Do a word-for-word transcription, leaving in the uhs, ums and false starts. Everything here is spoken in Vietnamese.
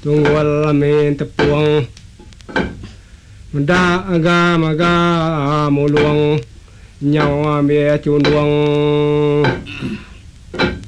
tunggul min tepuang da aga maga muluang nyawa be chunduang